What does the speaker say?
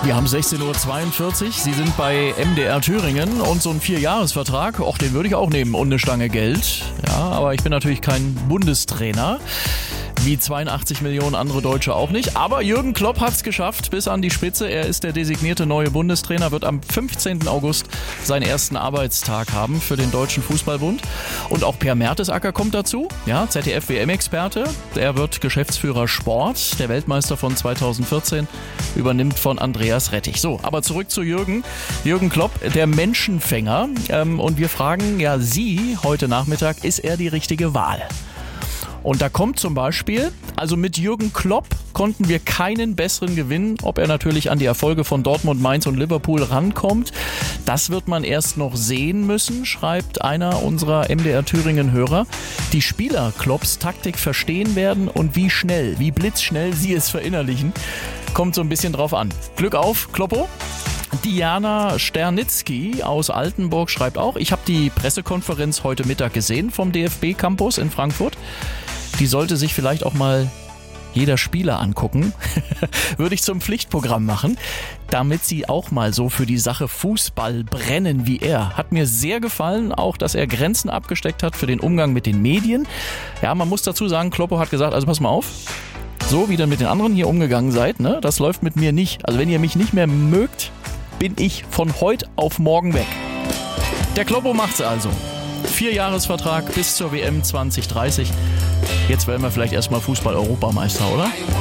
Wir haben 16:42 Uhr. Sie sind bei MDR Thüringen und so ein 4-Jahres-Vertrag, den würde ich auch nehmen und eine Stange Geld. Ja, aber ich bin natürlich kein Bundestrainer. Wie 82 Millionen andere Deutsche auch nicht. Aber Jürgen Klopp hat es geschafft bis an die Spitze. Er ist der designierte neue Bundestrainer, wird am 15. August seinen ersten Arbeitstag haben für den Deutschen Fußballbund. Und auch Per Mertesacker kommt dazu, ja, ZDF-WM-Experte. Der wird Geschäftsführer Sport. Der Weltmeister von 2014 übernimmt von Andreas Rettich. So, aber zurück zu Jürgen. Jürgen Klopp, der Menschenfänger. Und wir fragen ja Sie heute Nachmittag, ist er die richtige Wahl? Und da kommt zum Beispiel, also mit Jürgen Klopp konnten wir keinen besseren gewinnen, ob er natürlich an die Erfolge von Dortmund, Mainz und Liverpool rankommt. Das wird man erst noch sehen müssen, schreibt einer unserer MDR Thüringen-Hörer. Die Spieler Klopps Taktik verstehen werden und wie schnell, wie blitzschnell sie es verinnerlichen, kommt so ein bisschen drauf an. Glück auf, Kloppo! Diana Sternitzky aus Altenburg schreibt auch, ich habe die Pressekonferenz heute Mittag gesehen vom DFB-Campus in Frankfurt. Die sollte sich vielleicht auch mal jeder Spieler angucken. Würde ich zum Pflichtprogramm machen, damit sie auch mal so für die Sache Fußball brennen wie er. Hat mir sehr gefallen, auch dass er Grenzen abgesteckt hat für den Umgang mit den Medien. Ja, man muss dazu sagen, Kloppo hat gesagt, also pass mal auf, so wie ihr mit den anderen hier umgegangen seid, ne, das läuft mit mir nicht. Also wenn ihr mich nicht mehr mögt, bin ich von heute auf morgen weg. Der Kloppo macht's also. 4-Jahres-Vertrag bis zur WM 2030. Jetzt werden wir vielleicht erstmal Fußball-Europameister, oder?